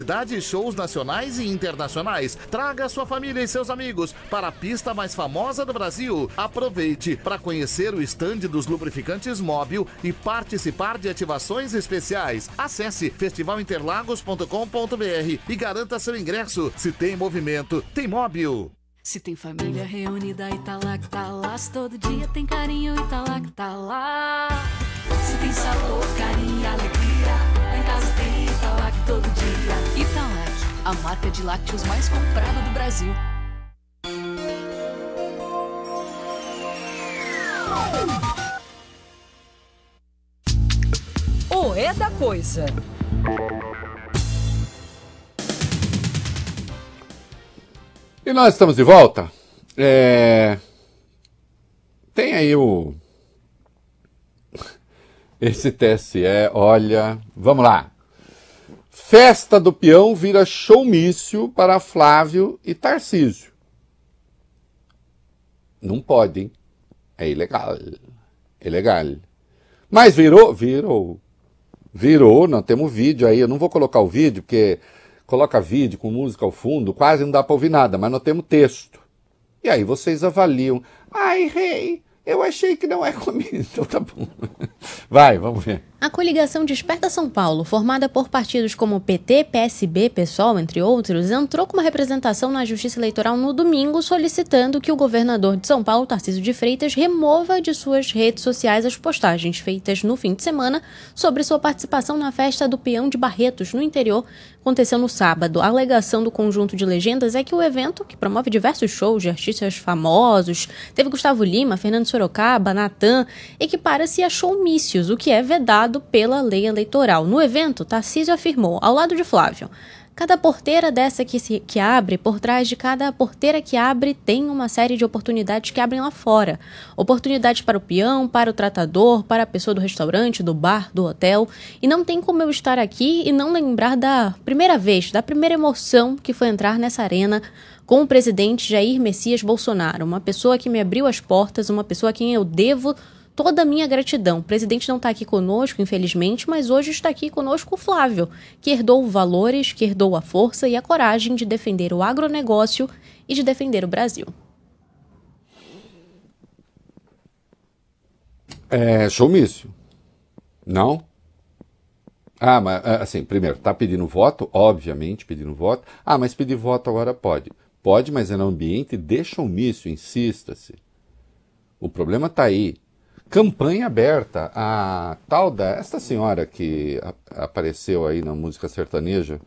exclusividade e shows nacionais e internacionais. Traga sua família e seus amigos para a pista mais famosa do Brasil. Aproveite para conhecer o estande dos lubrificantes Móbil e participar de ativações especiais. Acesse festivalinterlagos.com.br e garanta seu ingresso. Se tem movimento, tem Móbil. Se tem família reunida e tá lá que tá lá. Se todo dia tem carinho e tá lá que tá lá. Se tem sabor, carinho e alegria, lá em casa tem Italac todo dia. Italac, a marca de lácteos mais comprada do Brasil. O É da Coisa. E nós estamos de volta. Tem aí esse TSE, olha, vamos lá. Festa do Peão vira showmício para Flávio e Tarcísio. Não pode, hein? É ilegal. Ilegal. Mas virou, nós temos vídeo aí, eu não vou colocar o vídeo, porque coloca vídeo com música ao fundo, quase não dá para ouvir nada, mas nós temos texto. E aí vocês avaliam. Ai, rei, eu achei que não é comigo, então tá bom. Vai, vamos ver. A coligação Desperta São Paulo, formada por partidos como PT, PSB, PSOL, entre outros, entrou com uma representação na Justiça Eleitoral no domingo solicitando que o governador de São Paulo, Tarcísio de Freitas, remova de suas redes sociais as postagens feitas no fim de semana sobre sua participação na festa do Peão de Barretos, no interior, aconteceu no sábado. A alegação do conjunto de legendas é que o evento, que promove diversos shows de artistas famosos, teve Gustavo Lima, Fernando Sorocaba, Natan, equipara-se a showmícios, o que é vedado pela lei eleitoral. No evento, Tarcísio afirmou, ao lado de Flávio, cada porteira dessa que abre, por trás de cada porteira que abre, tem uma série de oportunidades que abrem lá fora. Oportunidades para o peão, para o tratador, para a pessoa do restaurante, do bar, do hotel. E não tem como eu estar aqui e não lembrar da primeira vez, da primeira emoção que foi entrar nessa arena com o presidente Jair Messias Bolsonaro. Uma pessoa que me abriu as portas, uma pessoa a quem eu devo toda a minha gratidão. O presidente não está aqui conosco, infelizmente, mas hoje está aqui conosco o Flávio, que herdou valores, que herdou a força e a coragem de defender o agronegócio e de defender o Brasil. Showmício. Não? Mas assim, primeiro, tá pedindo voto? Obviamente pedindo voto. Mas pedir voto agora pode. Pode, mas é no ambiente de showmício, insista-se. O problema está aí. Campanha aberta, a tal esta senhora que apareceu aí na música sertaneja,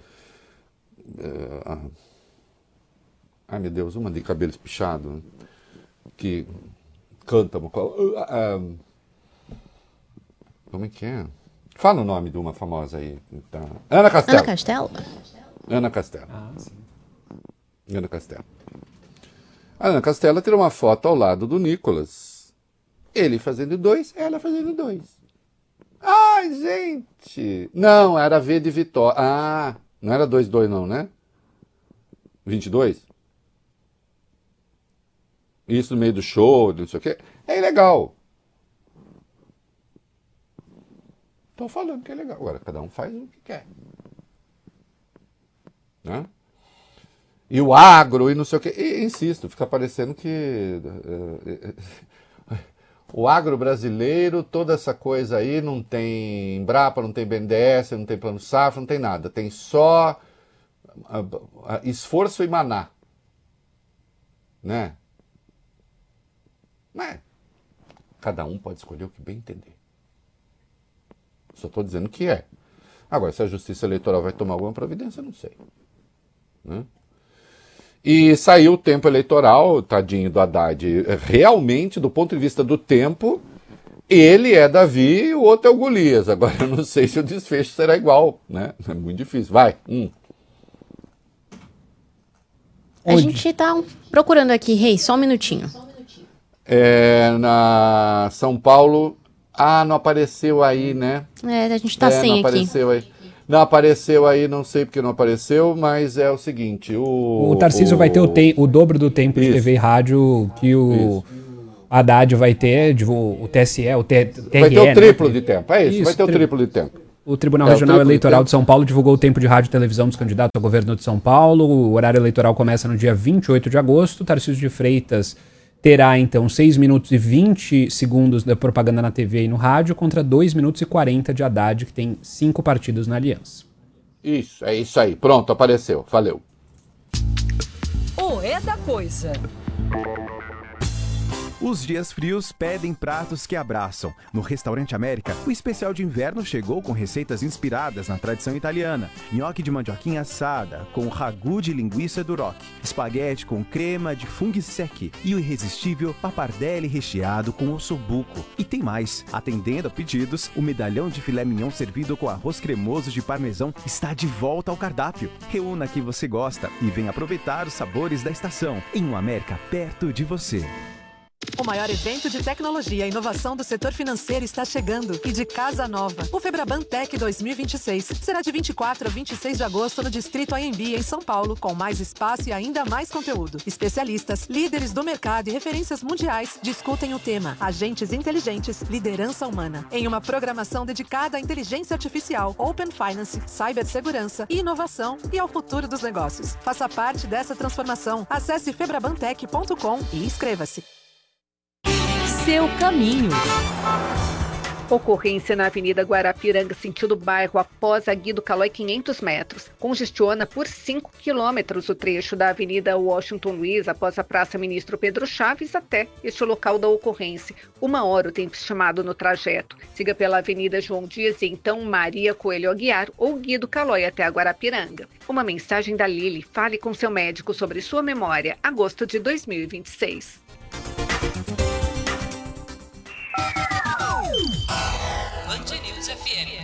ai meu Deus, uma de cabelo espichado, que canta, como é que é? Fala o nome de uma famosa aí. Tá. Ana Castela. Ana Castela? Ana Castela. Sim. Ana Castela. A Ana Castela tirou uma foto ao lado do Nicolas. Ele fazendo 2, ela fazendo 2. Ai, gente! Não, era V de Vitória. Não era 2-2 não, né? 22? Isso no meio do show, não sei o quê. É ilegal. Estou falando que é legal. Agora, cada um faz o que quer. Né? E o agro e não sei o quê. E, insisto, fica parecendo que... O agro brasileiro, toda essa coisa aí, não tem Embrapa, não tem BNDES, não tem Plano Safra, não tem nada. Tem só esforço e maná. Né? Mas cada um pode escolher o que bem entender. Só estou dizendo que é. Agora, se a Justiça Eleitoral vai tomar alguma providência, eu não sei. Né? E saiu o tempo eleitoral, tadinho do Haddad, realmente, do ponto de vista do tempo, ele é Davi e o outro é o Golias. Agora, eu não sei se o desfecho será igual, né? É muito difícil. Vai. A gente está procurando aqui, Rei, só um minutinho. Na São Paulo, não apareceu aí, né? A gente está sem não aqui. Apareceu aí. Não apareceu aí, não sei porque não apareceu, mas é o seguinte... O Tarcísio vai ter o dobro do tempo de TV e rádio que o Haddad vai ter, o TSE, o TRE... Vai ter o triplo de tempo, é isso vai ter o triplo de tempo. O Tribunal Regional Eleitoral de São Paulo divulgou o tempo de rádio e televisão dos candidatos ao governo de São Paulo. O horário eleitoral começa no dia 28 de agosto. Tarcísio de Freitas terá, então, 6 minutos e 20 segundos da propaganda na TV e no rádio, contra 2 minutos e 40 de Haddad, que tem 5 partidos na aliança. Isso, é isso aí. Pronto, apareceu. Valeu. O É da Coisa. Os dias frios pedem pratos que abraçam. No Restaurante América, o especial de inverno chegou com receitas inspiradas na tradição italiana. Nhoque de mandioquinha assada, com ragu de linguiça duroc, espaguete com crema de funghi secchi e o irresistível pappardelle recheado com ossobuco. E tem mais. Atendendo a pedidos, o medalhão de filé mignon servido com arroz cremoso de parmesão está de volta ao cardápio. Reúna quem você gosta e venha aproveitar os sabores da estação em um América perto de você. O maior evento de tecnologia e inovação do setor financeiro está chegando e de casa nova. O Febraban Tech 2026 será de 24 a 26 de agosto no Distrito AMB, em São Paulo, com mais espaço e ainda mais conteúdo. Especialistas, líderes do mercado e referências mundiais discutem o tema Agentes Inteligentes, Liderança Humana, em uma programação dedicada à inteligência artificial, Open Finance, cibersegurança e inovação e ao futuro dos negócios. Faça parte dessa transformação. Acesse febrabantech.com e inscreva-se. Seu caminho. Ocorrência na Avenida Guarapiranga, sentido bairro, após a Guido Calói, 500 metros. Congestiona por 5 quilômetros o trecho da Avenida Washington Luiz, após a Praça Ministro Pedro Chaves, até este local da ocorrência. 1 hora o tempo estimado no trajeto. Siga pela Avenida João Dias e então Maria Coelho Aguiar ou Guido Calói até a Guarapiranga. Uma mensagem da Lili. Fale com seu médico sobre sua memória. Agosto de 2026. Band News FM.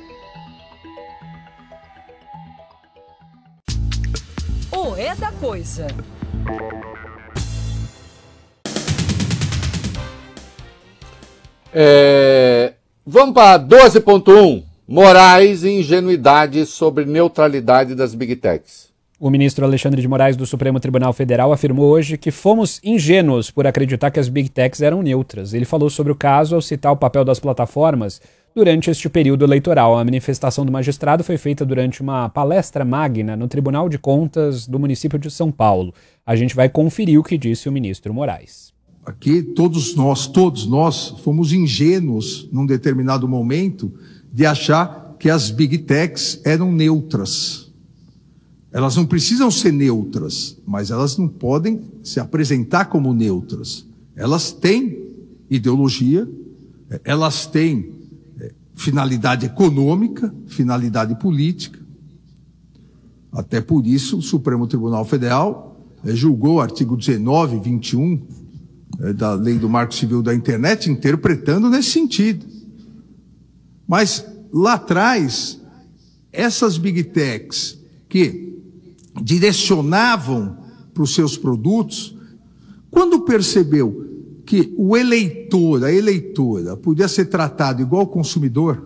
O É da Coisa. Vamos para 12.1. Moraes e ingenuidade sobre neutralidade das Big Techs. O ministro Alexandre de Moraes do Supremo Tribunal Federal afirmou hoje que fomos ingênuos por acreditar que as Big Techs eram neutras. Ele falou sobre o caso ao citar o papel das plataformas durante este período eleitoral. A manifestação do magistrado foi feita durante uma palestra magna no Tribunal de Contas do município de São Paulo. A gente vai conferir o que disse o ministro Moraes. Aqui todos nós fomos ingênuos num determinado momento de achar que as Big Techs eram neutras. Elas não precisam ser neutras, mas elas não podem se apresentar como neutras. Elas têm ideologia, elas têm finalidade econômica, finalidade política. Até por isso, o Supremo Tribunal Federal julgou o artigo 19 e 21 da Lei do Marco Civil da Internet, interpretando nesse sentido. Mas, lá atrás, essas Big Techs que direcionavam para os seus produtos, quando percebeu que o eleitor, a eleitora, podia ser tratado igual ao consumidor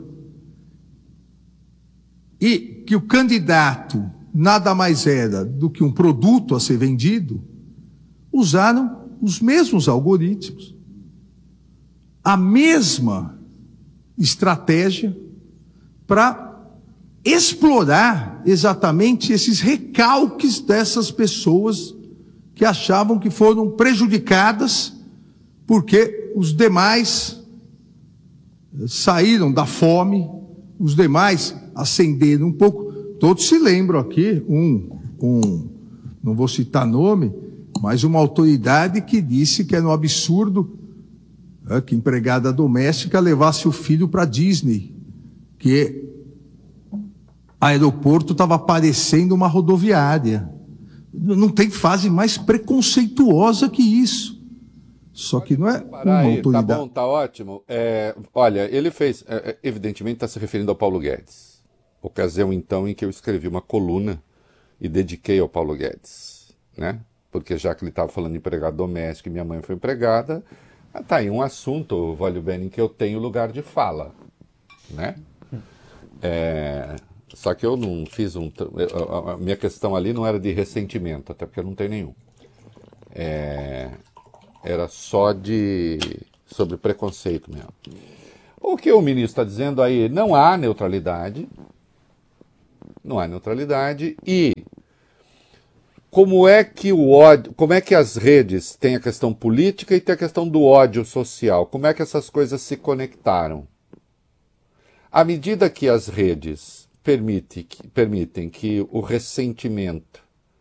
e que o candidato nada mais era do que um produto a ser vendido, usaram os mesmos algoritmos, a mesma estratégia para explorar exatamente esses recalques dessas pessoas que achavam que foram prejudicadas porque os demais saíram da fome, os demais ascenderam um pouco. Todos se lembram aqui, não vou citar nome, mas uma autoridade que disse que era um absurdo que empregada doméstica levasse o filho para Disney, que aeroporto estava parecendo uma rodoviária. Não tem fase mais preconceituosa que isso. Só que não é uma autoridade. Tá bom, tá ótimo. Olha, ele fez, evidentemente está se referindo ao Paulo Guedes. Ocasião, então, em que eu escrevi uma coluna e dediquei ao Paulo Guedes, né? Porque já que ele estava falando de empregado doméstico e minha mãe foi empregada, tá aí um assunto, Valio Bene, em que eu tenho lugar de fala, né? Só que eu não fiz a minha questão ali não era de ressentimento, até porque eu não tenho nenhum. Era só sobre preconceito mesmo. O que o ministro está dizendo aí, não há neutralidade, e como é que as redes têm a questão política e tem a questão do ódio social? Como é que essas coisas se conectaram? À medida que as redes permitem que o ressentimento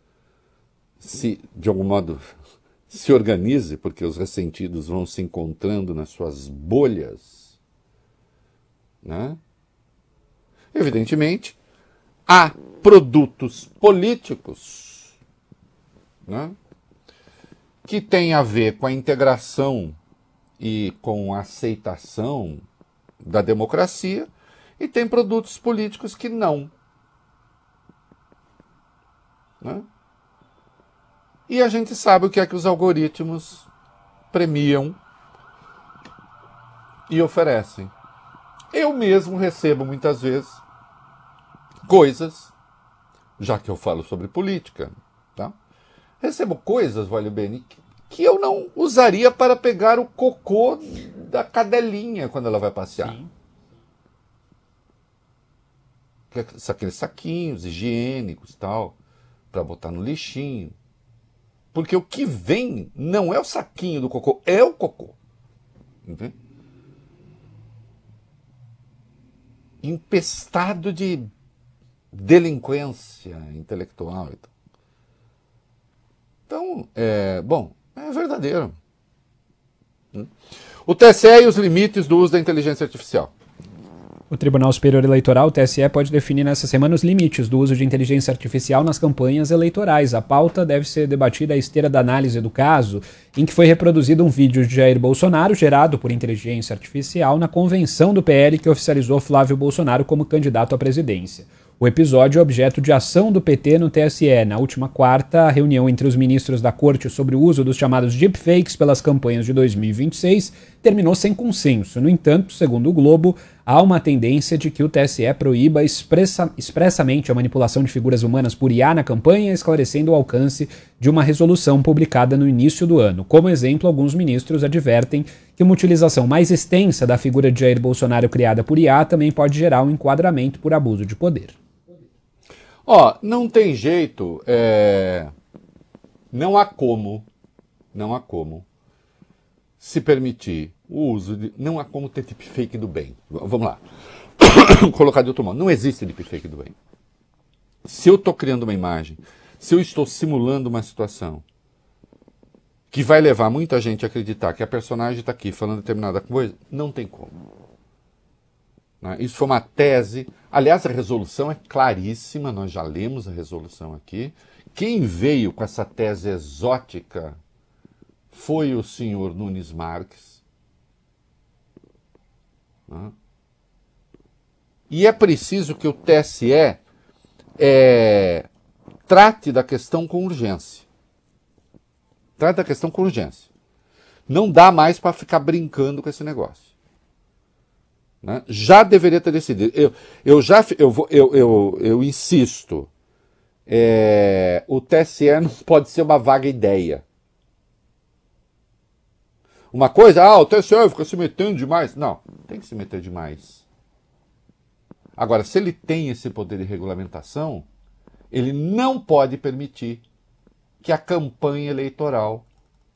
de algum modo, se organize, porque os ressentidos vão se encontrando nas suas bolhas, né? Evidentemente, há produtos políticos, né, que têm a ver com a integração e com a aceitação da democracia, e tem produtos políticos que não, né? E a gente sabe o que é que os algoritmos premiam e oferecem. Eu mesmo recebo muitas vezes coisas, já que eu falo sobre política, tá? Recebo coisas, Valio Bene, que eu não usaria para pegar o cocô da cadelinha quando ela vai passear. Sim. Aqueles saquinhos higiênicos e tal, para botar no lixinho. Porque o que vem não é o saquinho do cocô, é o cocô. Entende? Empestado de delinquência intelectual. Então, é verdadeiro. O TSE e os limites do uso da inteligência artificial. O Tribunal Superior Eleitoral, o TSE, pode definir nessa semana os limites do uso de inteligência artificial nas campanhas eleitorais. A pauta deve ser debatida à esteira da análise do caso, em que foi reproduzido um vídeo de Jair Bolsonaro gerado por inteligência artificial na convenção do PL que oficializou Flávio Bolsonaro como candidato à presidência. O episódio é objeto de ação do PT no TSE. Na última quarta, a reunião entre os ministros da Corte sobre o uso dos chamados deepfakes pelas campanhas de 2026 terminou sem consenso. No entanto, segundo o Globo, há uma tendência de que o TSE proíba expressamente a manipulação de figuras humanas por IA na campanha, esclarecendo o alcance de uma resolução publicada no início do ano. Como exemplo, alguns ministros advertem que uma utilização mais extensa da figura de Jair Bolsonaro criada por IA também pode gerar um enquadramento por abuso de poder. Não tem jeito, não há como se permitir o uso de... Não há como ter deepfake do bem. Vamos lá. Colocar de outro modo. Não existe deepfake do bem. Se eu estou criando uma imagem, se eu estou simulando uma situação que vai levar muita gente a acreditar que a personagem está aqui falando determinada coisa, não tem como. Isso foi uma tese. Aliás, a resolução é claríssima, nós já lemos a resolução aqui. Quem veio com essa tese exótica foi o senhor Nunes Marques. E é preciso que o TSE trate da questão com urgência. Trate da questão com urgência. Não dá mais para ficar brincando com esse negócio. Já deveria ter decidido. Eu insisto. O TSE não pode ser uma vaga ideia. Uma coisa, o TSE fica se metendo demais. Não, tem que se meter demais. Agora, se ele tem esse poder de regulamentação, ele não pode permitir que a campanha eleitoral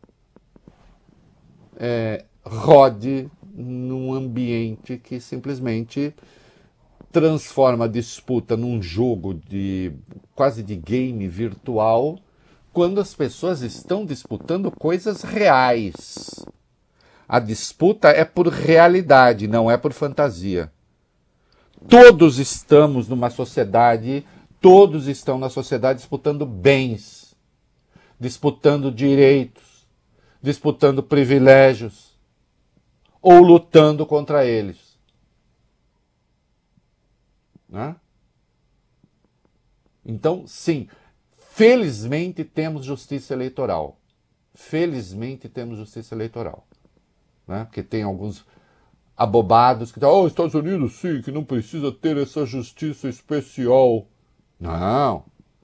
rode num ambiente que simplesmente transforma a disputa num jogo quase de game virtual, quando as pessoas estão disputando coisas reais. A disputa é por realidade, não é por fantasia. Todos estamos numa sociedade, todos estão na sociedade disputando bens, disputando direitos, disputando privilégios, ou lutando contra eles. Então, sim, felizmente temos justiça eleitoral. Felizmente temos justiça eleitoral. Porque tem alguns abobados que dizem, Estados Unidos sim, que não precisa ter essa justiça especial. Não.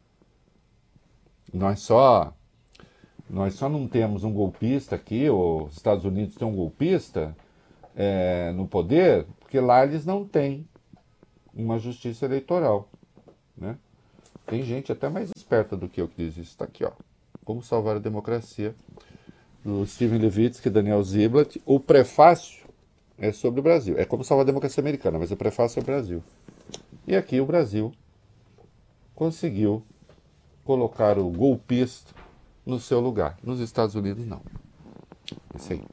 Nós só não temos um golpista aqui, os Estados Unidos tem um golpista, no poder, porque lá eles não têm uma justiça eleitoral, né? Tem gente até mais esperta do que eu que diz isso. Está aqui, ó. Como Salvar a Democracia, do Steven Levitsky e Daniel Ziblatt. O prefácio é sobre o Brasil. É Como Salvar a Democracia Americana, mas o prefácio é o Brasil. E aqui o Brasil conseguiu colocar o golpista no seu lugar. Nos Estados Unidos, não. Isso aí.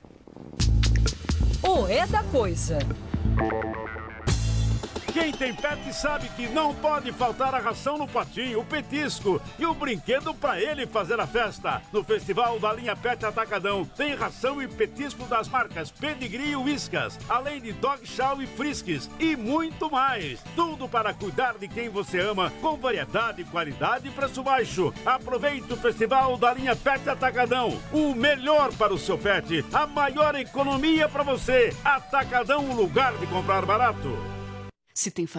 O É da Coisa. Quem tem pet sabe que não pode faltar a ração no potinho, o petisco e o brinquedo para ele fazer a festa. No Festival da Linha Pet Atacadão tem ração e petisco das marcas Pedigree e Whiskas, além de Dog Chow e Friskies e muito mais. Tudo para cuidar de quem você ama, com variedade, qualidade e preço baixo. Aproveite o Festival da Linha Pet Atacadão. O melhor para o seu pet, a maior economia para você. Atacadão, o lugar de comprar barato. Se tem